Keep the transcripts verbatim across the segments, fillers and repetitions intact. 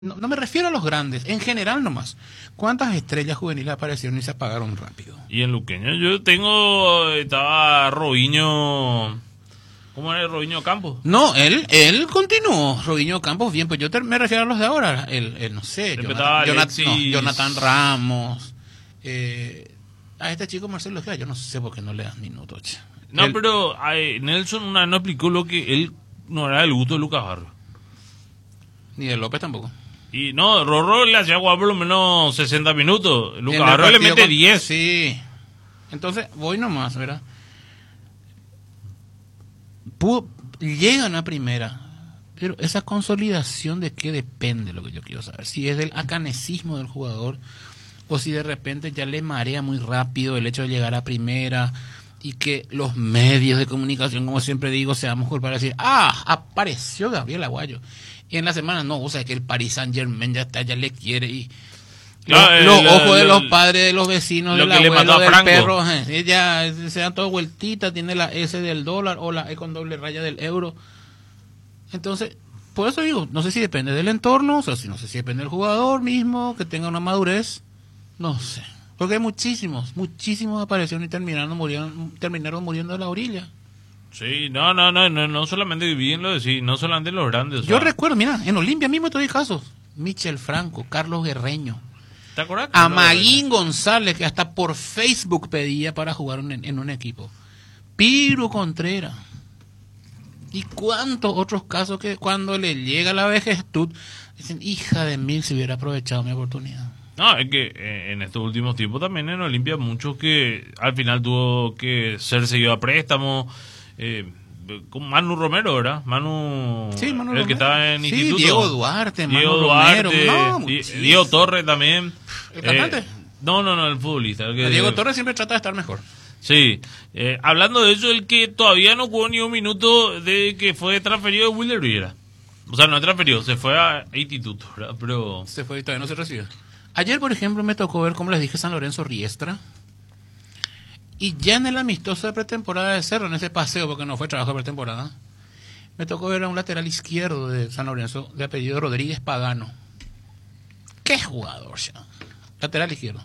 No, no me refiero a los grandes, en general nomás. ¿Cuántas estrellas juveniles aparecieron y se apagaron rápido? Y en Luqueño yo tengo, estaba Robinho, ¿cómo era Robinho Campos? No, él él continuó, Robinho Campos, bien, pues yo te, me refiero a los de ahora, el, el no sé, Jonathan, Jonathan, no, Jonathan Ramos, eh, a este chico Marcelo Ojeda, yo no sé por qué no le das minutos. Che. No, él, pero ay, Nelson una no explicó lo que él no era del gusto de Lucas Barrio. Ni de López tampoco. Y no, Rorro le hacía jugar por lo menos sesenta minutos. Lucas Barrio le mete con, diez. Sí. Entonces, voy nomás, ¿verdad? Pudo, llegan a primera. Pero esa consolidación, ¿de qué depende? Lo que yo quiero saber. Si es del acanecismo del jugador o si de repente ya le marea muy rápido el hecho de llegar a primera y que los medios de comunicación, como siempre digo, seamos culpables de decir, ah, apareció Gabriel Aguayo. Y en la semana no, o sea, que el Paris Saint Germain ya está, ya le quiere y claro, los, el, los ojos el, de los el, padres, de los vecinos, del abuelo, del perro, eh, ya se dan todo vueltita, tiene la S del dólar o la E con doble raya del euro. Entonces, por eso digo, no sé si depende del entorno, o sea, si no sé si depende del jugador mismo, que tenga una madurez, no sé. Porque hay muchísimos, muchísimos aparecieron y terminaron muriendo, terminaron muriendo a la orilla. Sí, no, no, no, no, no solamente bien lo decís, no solamente los grandes. Yo sea. recuerdo, mira, en Olimpia mismo estoy casos. Michel Franco, Carlos Guerreño. ¿Te acuerdas? A Maguín González, que hasta por Facebook pedía para jugar en, en un equipo. Piro Contreras. Y cuántos otros casos que cuando le llega la vejestud, dicen, hija de mil, si hubiera aprovechado mi oportunidad. No, es que eh, en estos últimos tiempos también en Olimpia muchos que al final tuvo que ser seguido a préstamo. Eh, con Manu Romero, ¿verdad? Manu, sí, Manu el Romero. que está en sí, instituto. Diego Duarte, Diego Manu Duarte, Romero. No, Di- sí. Diego Torres también. ¿El cantante? Eh, no, no, no, el futbolista. El que, Diego Torres siempre trata de estar mejor. Sí. Eh, hablando de eso, el que todavía no jugó ni un minuto de que fue transferido de Wilder Riera. O sea, no transferido, se fue a instituto, ¿verdad? Pero... Se fue y todavía no se recibió. Ayer, por ejemplo, me tocó ver, como les dije, San Lorenzo Riestra. Y ya en el amistoso de pretemporada de Cerro, en ese paseo, porque no fue trabajo de pretemporada, me tocó ver a un lateral izquierdo de San Lorenzo, de apellido Rodríguez Pagano. ¡Qué jugador! Ya. Lateral izquierdo.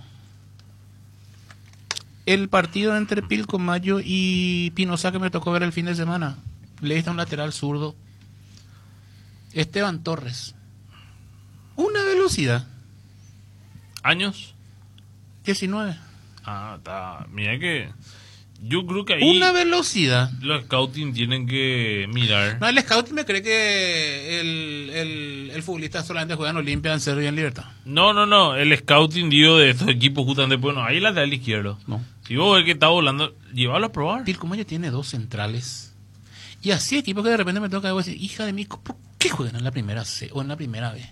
El partido entre Pilcomayo y Pinoza que me tocó ver el fin de semana, le está un lateral zurdo. Esteban Torres. Una velocidad. ¿Años? diecinueve. Ah, está. Mira que... Yo creo que ahí... Una velocidad. Los scouting tienen que mirar. No, el scouting me cree que el, el, el futbolista solamente juega en Olimpia, en Cerro y en Libertad. No, no, no. El scouting, digo, de estos equipos justamente... Bueno, ahí la lateral izquierdo. No. Si vos ves que está volando, llévalo a probar. Pilcomayo tiene dos centrales. Y así equipos que de repente me toca decir, hija de mí, ¿por qué juegan en la primera C o en la primera B?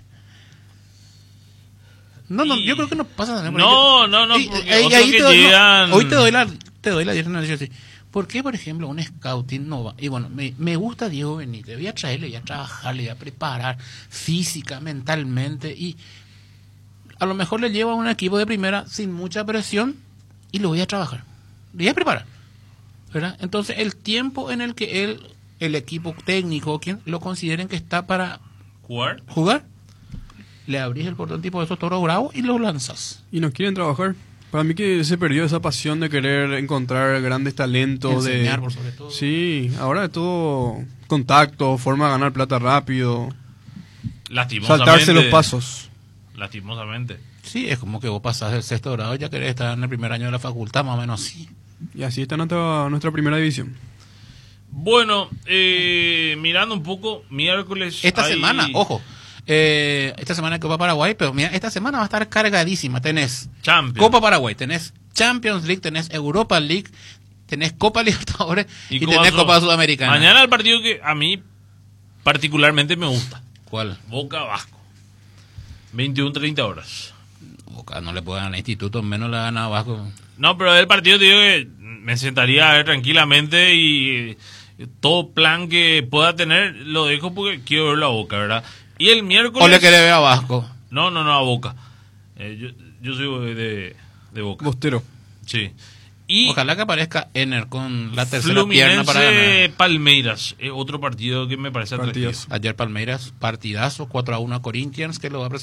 No, no, y... yo creo que no pasa nada. No, no, no, y, porque y, otros ahí que te doy, llegan... no, hoy te doy la te doy la dirección así. ¿Por qué, por ejemplo, un scouting no va? Y bueno, me, me gusta Diego Benítez, voy a traerle, voy a trabajarle, voy a preparar física, mentalmente, y a lo mejor le llevo a un equipo de primera sin mucha presión y lo voy a trabajar, lo voy a preparar, ¿verdad? Entonces, el tiempo en el que él, el equipo técnico, quien lo consideren que está para jugar, jugar, le abrís el portón tipo de esos toros bravos y lo lanzas. Y no quieren trabajar. Para mí que se perdió esa pasión de querer encontrar grandes talentos. Enseñar, de por sobre todo. Sí, ahora es todo contacto, forma de ganar plata rápido. Lastimosamente. Saltarse los pasos. Lastimosamente. Sí, es como que vos pasás del sexto grado y ya querés estar en el primer año de la facultad, más o menos así. Y así está nuestra, nuestra primera división. Bueno, eh, mirando un poco, miércoles... Esta hay... semana, ojo, eh, esta semana hay Copa Paraguay, pero mira, esta semana va a estar cargadísima. Tenés Champions. Copa Paraguay, tenés Champions League, tenés Europa League, tenés Copa Libertadores y, y tenés Copa Sudamericana. Mañana el partido que a mí particularmente me gusta. ¿Cuál? Boca Vasco. veintiuno treinta horas. Boca no le puede ganar al Instituto, menos le gana a Vasco. No, pero el partido te digo que me sentaría a ver tranquilamente y todo plan que pueda tener lo dejo porque quiero verlo a Boca, ¿verdad? Y el miércoles... ¿O le quiere ver a Vasco? No, no, no, a Boca. Eh, yo, yo soy de, de Boca. Bostero. Sí. Y Ojalá que aparezca Ener con la tercera pierna para ganar. Fluminense Palmeiras, eh, otro partido que me parece atractivo. Partidazo. Ayer Palmeiras, partidazo, cuatro a uno a Corinthians, que lo va a